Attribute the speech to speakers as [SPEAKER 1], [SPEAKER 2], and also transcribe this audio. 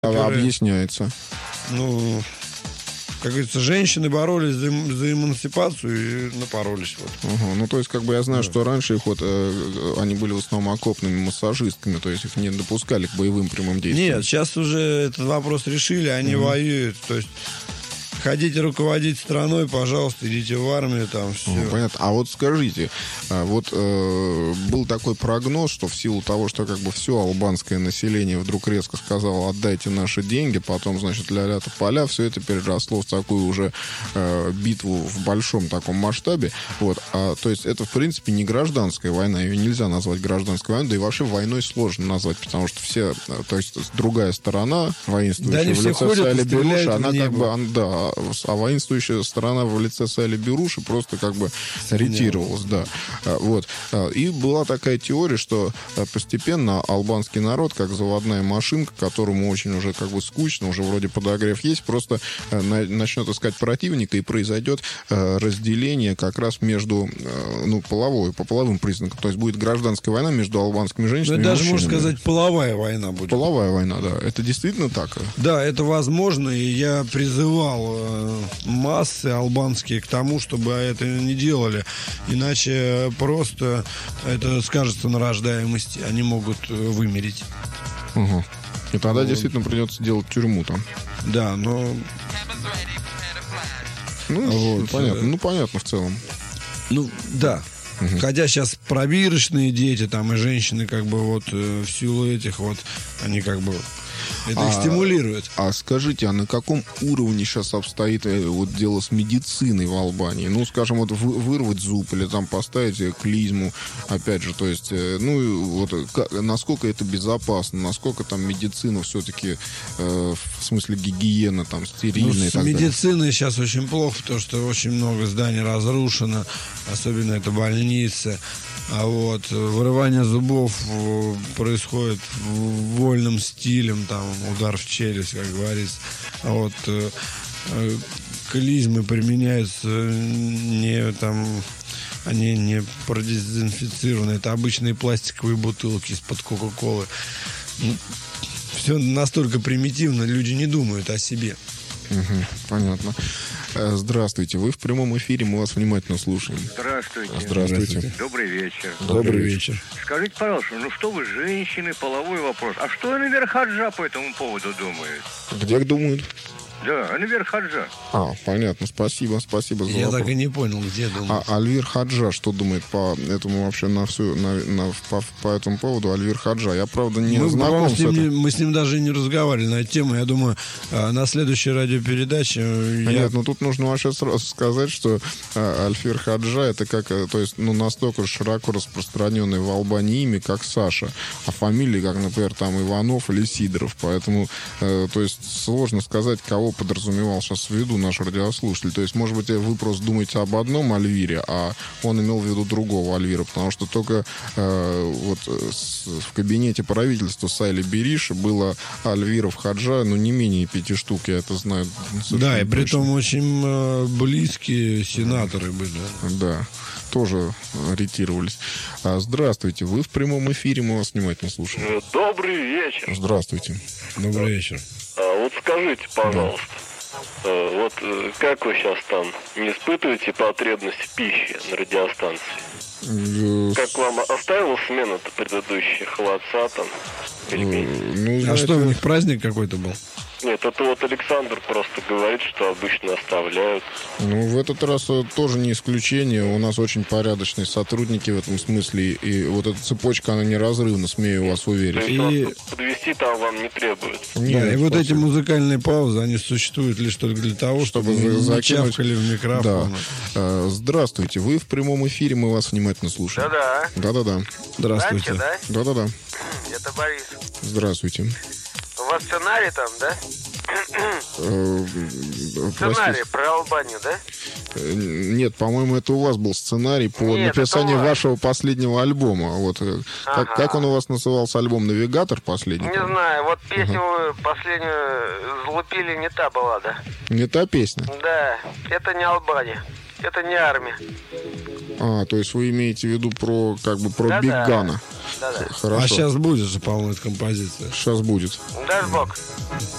[SPEAKER 1] объясняется.
[SPEAKER 2] Ну, как говорится, женщины боролись за эмансипацию и напоролись. Вот.
[SPEAKER 1] Угу. Ну, то есть, как бы я знаю, что раньше их вот, они были в основном окопными массажистками, то есть их не допускали к боевым прямым действиям.
[SPEAKER 2] Нет, сейчас уже этот вопрос решили, они воюют. То есть хотите руководить страной, пожалуйста, идите в армию, там все.
[SPEAKER 1] Понятно. А вот скажите, вот был такой прогноз, что в силу того, что как бы все албанское население вдруг резко сказало: отдайте наши деньги, потом, значит, ля-ля тополя, все это переросло в такую уже битву в большом таком масштабе. Вот. То есть это, в принципе, не гражданская война, ее нельзя назвать гражданской войной, да и вообще войной сложно назвать, потому что все, то есть другая сторона, воинствующая в лице Саиля Беруши, она как бы, да, а воинствующая сторона в лице Саиля Беруши просто как бы ретировалась, да. Вот. И была такая теория, что постепенно албанский народ, как заводная машинка, которому очень уже как бы скучно, уже вроде подогрев есть, просто начнет искать противника, и произойдет разделение как раз между, ну, по половым признакам. То есть будет гражданская война между албанскими женщинами и
[SPEAKER 2] даже,
[SPEAKER 1] мужчинами.
[SPEAKER 2] можно сказать, половая война будет.
[SPEAKER 1] Половая война, да. Это действительно так?
[SPEAKER 2] Да, это возможно, и я призывал массы албанские к тому, чтобы это не делали. Иначе просто это скажется на рождаемости. Они могут вымереть.
[SPEAKER 1] Угу. И тогда действительно придется делать тюрьму там.
[SPEAKER 2] Да, но...
[SPEAKER 1] Ну, вот, понятно. Ну, понятно в целом.
[SPEAKER 2] Ну, да. Угу. Хотя сейчас пробирочные дети там и женщины как бы вот в силу этих вот, они как бы... Это их стимулирует.
[SPEAKER 1] А скажите, а на каком уровне сейчас обстоит вот дело с медициной в Албании? Ну, скажем, вот вырвать зуб или там поставить клизму, опять же, то есть, ну, вот насколько это безопасно, насколько там медицина все-таки, в смысле гигиена там стерильная, ну, и так далее?
[SPEAKER 2] С медициной сейчас очень плохо, потому что очень много зданий разрушено, особенно это больницы. А вот вырывание зубов происходит вольным стилем, там удар в челюсть, как говорится. А вот клизмы применяются не там, они не продезинфицированы, это обычные пластиковые бутылки из-под Кока-Колы. Все настолько примитивно, люди не думают о себе.
[SPEAKER 1] Угу, понятно. Здравствуйте, вы в прямом эфире, мы вас внимательно слушаем.
[SPEAKER 3] Здравствуйте.
[SPEAKER 1] Здравствуйте.
[SPEAKER 3] Добрый вечер.
[SPEAKER 1] Добрый вечер.
[SPEAKER 3] Скажите, пожалуйста, ну что вы, женщины, половой вопрос. А что Анвер Хаджа по этому поводу думает?
[SPEAKER 1] Где думают?
[SPEAKER 3] Да, Анвер Хаджа.
[SPEAKER 1] Понятно, спасибо за
[SPEAKER 2] Я
[SPEAKER 1] вопрос.
[SPEAKER 2] так и не понял, где думает.
[SPEAKER 1] А Альвир Хаджа что думает по этому вообще по этому поводу? Альвир Хаджа, я правда не знаком с этим.
[SPEAKER 2] Мы с ним даже не разговаривали на эту тему. Я думаю, на следующей радиопередаче...
[SPEAKER 1] Нет, ну тут нужно вообще сразу сказать, что Альфир Хаджа это как, то есть, ну, настолько широко распространенное в Албании имя, как Саша, а фамилии, как, например, там Иванов или Сидоров, поэтому, то есть, сложно сказать, кого подразумевал сейчас в виду наш радиослушатель. То есть, может быть, вы просто думаете об одном Альвире, а он имел в виду другого Альвира, потому что только вот в кабинете правительства Сайли Бериши было Альвиров Хаджа, ну, не менее 5 штук, я это знаю.
[SPEAKER 2] Да, и при том очень близкие сенаторы были.
[SPEAKER 1] Да, тоже ретировались. Здравствуйте, вы в прямом эфире, мы вас внимательно слушаем.
[SPEAKER 4] Добрый вечер.
[SPEAKER 1] Здравствуйте.
[SPEAKER 2] Добрый вечер.
[SPEAKER 4] Вот скажите, пожалуйста, вот как вы сейчас там не испытываете потребность в пище на радиостанции? Как вам оставила смена-то предыдущая, холодца там, пельмени?
[SPEAKER 1] Ну, знаете,
[SPEAKER 2] что, у них праздник какой-то был?
[SPEAKER 4] Нет, это вот Александр просто говорит, что обычно оставляют.
[SPEAKER 1] Ну, в этот раз тоже не исключение. У нас очень порядочные сотрудники в этом смысле. И вот эта цепочка, она неразрывна, смею вас уверить.
[SPEAKER 4] То есть подвести там вам не требуется.
[SPEAKER 1] Нет,
[SPEAKER 2] да, и вот эти музыкальные паузы, они существуют лишь только для того, чтобы вы чавкали в микрофон.
[SPEAKER 1] Да. Здравствуйте, вы в прямом эфире, мы вас внимательно слушаем.
[SPEAKER 4] Да-да.
[SPEAKER 1] Да-да-да.
[SPEAKER 2] Здравствуйте.
[SPEAKER 4] Да?
[SPEAKER 1] Да-да-да.
[SPEAKER 4] Это Борис.
[SPEAKER 1] Здравствуйте.
[SPEAKER 4] У вас сценарий там, да? Сценарий про Албанию, да?
[SPEAKER 1] Нет, по-моему, это у вас был сценарий по написанию вашего последнего альбома. Вот. Как он у вас назывался, альбом «Навигатор» последний?
[SPEAKER 4] Не знаю, вот песню последнюю залупили, не та была, да?
[SPEAKER 1] Не та песня?
[SPEAKER 4] Да, это не Албания, это не армия.
[SPEAKER 1] То есть вы имеете в виду про Биг Гана?
[SPEAKER 5] Да-да.
[SPEAKER 1] Хорошо.
[SPEAKER 2] А сейчас будет же, по-моему, эта композиция.
[SPEAKER 1] Сейчас будет.
[SPEAKER 5] Даст Бог.